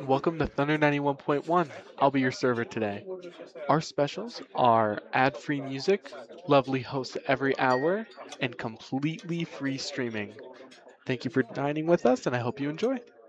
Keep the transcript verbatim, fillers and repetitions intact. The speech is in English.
Welcome to Thunder ninety-one point one. I'll be your server today. Our specials are ad free music, lovely hosts every hour, and completely free streaming. Thank you for dining with us, and I hope you enjoy.